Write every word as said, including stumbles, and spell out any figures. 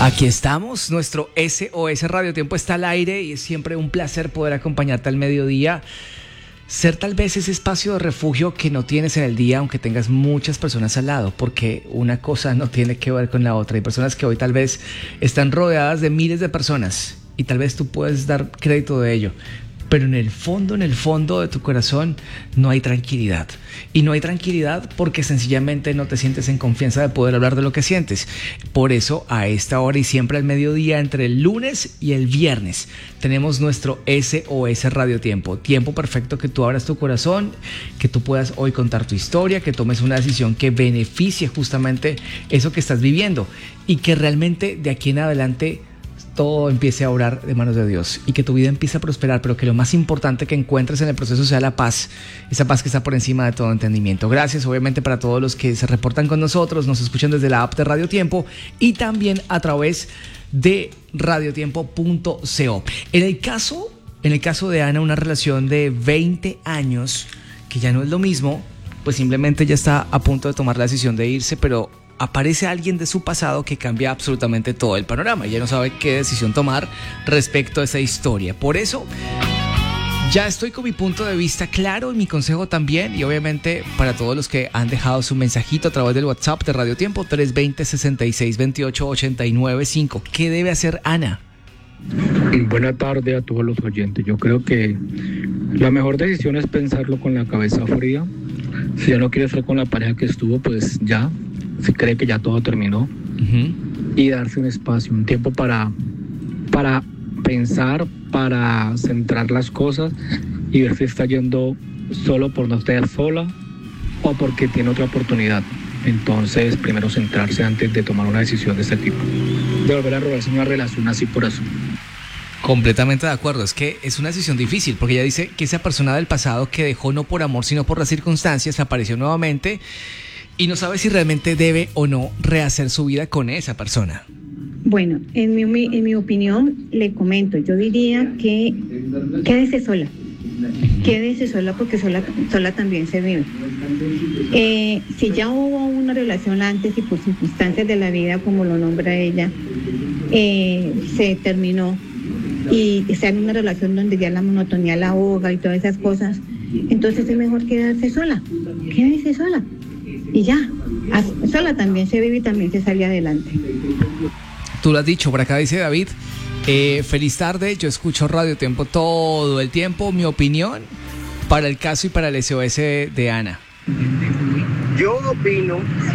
Aquí estamos, nuestro S O S Radio Tiempo está al aire y es siempre un placer poder acompañarte al mediodía. Ser tal vez ese espacio de refugio que no tienes en el día, aunque tengas muchas personas al lado, porque una cosa no tiene que ver con la otra. Hay personas que hoy tal vez están rodeadas de miles de personas y tal vez tú puedes dar crédito de ello. Pero en el fondo, en el fondo de tu corazón no hay tranquilidad. Y no hay tranquilidad porque sencillamente no te sientes en confianza de poder hablar de lo que sientes. Por eso, a esta hora y siempre al mediodía, entre el lunes y el viernes, tenemos nuestro S O S Radio Tiempo. Tiempo perfecto que tú abras tu corazón, que tú puedas hoy contar tu historia, que tomes una decisión que beneficie justamente eso que estás viviendo y que realmente de aquí en adelante todo empiece a obrar de manos de Dios y que tu vida empiece a prosperar, pero que lo más importante que encuentres en el proceso sea la paz, esa paz que está por encima de todo entendimiento. Gracias obviamente para todos los que se reportan con nosotros, nos escuchan desde la app de Radio Tiempo y también a través de radiotiempo punto co. En el caso, en el caso de Ana, una relación de veinte años, que ya no es lo mismo, pues simplemente ya está a punto de tomar la decisión de irse, pero aparece alguien de su pasado que cambia absolutamente todo el panorama. Ella no sabe qué decisión tomar respecto a esa historia. Por eso, ya estoy con mi punto de vista claro y mi consejo también. Y obviamente para todos los que han dejado su mensajito a través del WhatsApp de Radio Tiempo, tres dos cero, seis seis dos ocho, ocho nueve cinco. ¿Qué debe hacer Ana? Buena tarde a todos los oyentes. Yo creo que la mejor decisión es pensarlo con la cabeza fría. Si ya no quiere estar con la pareja que estuvo, pues ya. Si cree que ya todo terminó, uh-huh. Y darse un espacio, un tiempo para, para pensar, para centrar las cosas y ver si está yendo solo por no estar sola o porque tiene otra oportunidad. Entonces, primero centrarse antes de tomar una decisión de este tipo, de volver a robarse una relación así por eso. Completamente de acuerdo, es que es una decisión difícil porque ella dice que esa persona del pasado que dejó no por amor sino por las circunstancias apareció nuevamente y no sabe si realmente debe o no rehacer su vida con esa persona. Bueno, en mi, en mi opinión, le comento, yo diría que quédese sola, quédese sola porque sola, sola también se vive. Eh, si ya hubo una relación antes y por circunstancias de la vida, como lo nombra ella, eh, se terminó y está en una relación donde ya la monotonía la ahoga y todas esas cosas, entonces es mejor quedarse sola, quédese sola. Y ya, sola también se vive y también se sale adelante. Tú lo has dicho, por acá dice David, eh, feliz tarde, yo escucho Radio Tiempo todo el tiempo, mi opinión para el caso y para el S O S de Ana. Yo opino